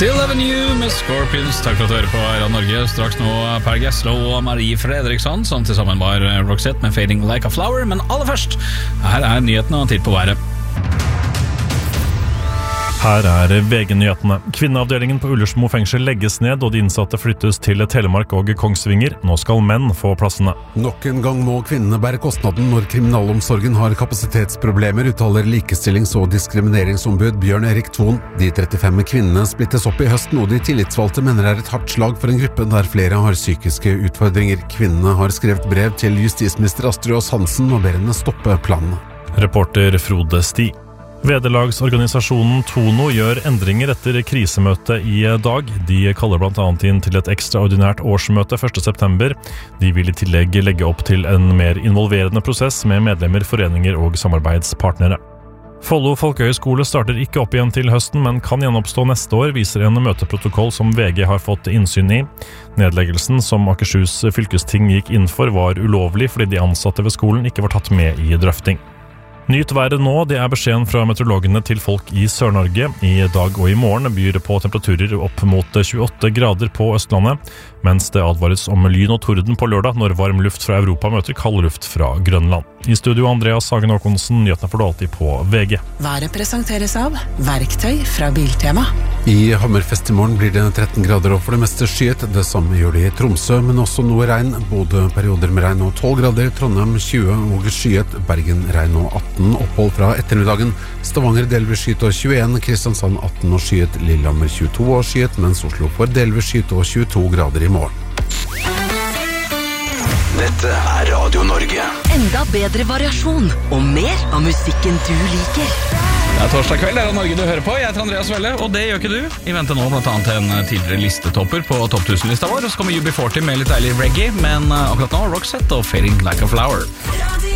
Still Loving You med Scorpions. Takk for at du hører på Her Norge. Straks nå Per Gessle og Marie Fredriksson, som til sammen var Roxette med Fading Like a Flower. Men aller først, her nyhetene og titt på været. Her VG-nyhetene. Kvinneavdelingen på Ullersmo fengsel legges ned, og de innsatte flyttes til Telemark og Kongsvinger. Nå skal menn få plassene. Nok en gang må kvinnene bære kostnaden når kriminalomsorgen har kapasitetsproblemer, uttaler likestillings- og diskrimineringsombud Bjørn Erik Thon. De 35 kvinnene splittes opp i høsten, og de tillitsvalgte mener det et hardt slag for en gruppe der flere har psykiske utfordringer. Kvinnene har skrevet brev til justisminister Astrid Aas Hansen og ber henne stoppe planene. Reporter Frode Sti. Vederlagsorganisasjonen Tono gjør endringer etter krisemøtet i dag. De kaller blant annet inn til et ekstraordinært årsmøte 1. september. De vil i tillegg legge opp til en mer involverende prosess med medlemmer, foreninger og samarbeidspartnere. Follo Folkehøgskole starter ikke opp igjen til høsten, men kan gjenoppstå neste år, viser en møteprotokoll som VG har fått innsyn i. Nedleggelsen som Akershus fylkesting gikk inn for var ulovlig fordi de ansatte ved skolen ikke var tatt med i drøfting. Nyt været nå, det beskjeden fra meteorologene til folk i Sør-Norge. I dag og i morgen byr på temperaturer opp mot 28 grader på Østlandet, mens det advares om lyn og torden på lørdag når varm luft fra Europa møter kald luft fra Grønland. I studio Andreas Hagen Håkonsen, nyhetene får du alltid på VG. Været presenteres av Verktøy fra Biltema. I Hammerfest i morgen blir det 13 grader og for det meste skyet. Det samme gjør det i Tromsø, men også noe regn. Bodø perioder med regn og 12 grader, Trondheim 20 og skyet, Bergen regn og 18, opphold fra ettermiddagen. Stavanger delvis skyet og 21, Kristiansand 18 og skyet, Lillehammer 22 og skyet, mens Oslo får delvis skyet og 22 grader i morgen. Dette Radio Norge. Enda bedre variasjon og mer av musikken du liker. Det torsdag kveld, det Norge du hører på. Jeg heter Andreas Welle, og det gjør ikke du. Vi venter nå blant annet en tidligere listetopper på topp 1000-lista vår, og så kommer UB40 med litt deilig reggae, men akkurat nå Roxette og Fading Like a Flower.